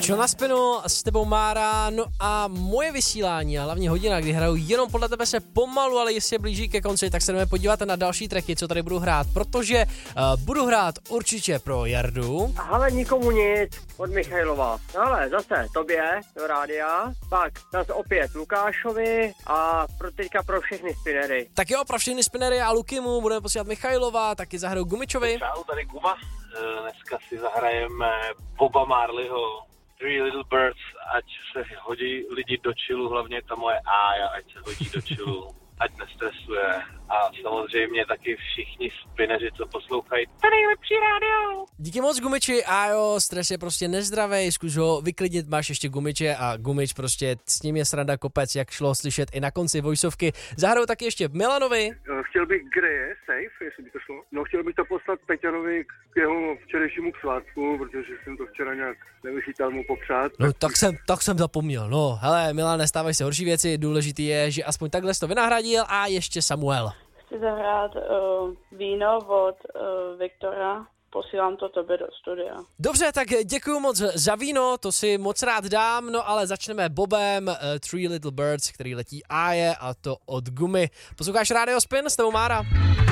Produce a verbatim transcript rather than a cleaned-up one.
Čo na spinu, s tebou Mára, no a moje vysílání a hlavně hodina, kdy hraju jenom podle tebe se pomalu, ale jistě blíží ke konci, tak se jdeme podívat na další tracky, co tady budu hrát, protože uh, budu hrát určitě pro Jardu. Ale nikomu nic od Michailova. Ale zase tobě do rádia, pak zase opět Lukášovi a pro teďka pro všechny spinery. Tak jo, pro všechny spinery a Lukimu budeme posílat Michailova, taky zahraju Gumičovi. Čau, tady Guma. Dneska si zahrajeme Boba Marleyho Three Little Birds, ať se hodí lidi do chillu, hlavně ta moje Ája, ať se hodí do chillu, ať nestresuje. A samozřejmě taky všichni spineři, co poslouchají, to nejlepší rádio. Díky moc Gumiči, a jo, stres je prostě nezdravej, zkus ho vyklidnit, máš ještě Gumiče a Gumič prostě s ním je sranda kopec, jak šlo slyšet i na konci voiceovky. Zahraju taky ještě Milanovi. Chtěl bych, kde je safe, jestli by to šlo. No, chtěl bych to poslat Peťanovi k jeho včerejšímu svátku, protože jsem to včera nějak nevychytal mu popřát. No tak jsem, tak jsem zapomněl, no hele Milan, nestávají se horší věci, důležitý je, že aspoň takhle jsi to vynahradil a ještě Samuel. Chci zahrát uh, víno od uh, Viktora, posílám to tobě do studia. Dobře, tak děkuju moc za víno, to si moc rád dám, no ale začneme Bobem, uh, Three Little Birds, který letí Áje a to od Gumy. Posloucháš Rádio Spin, s tebou Mára.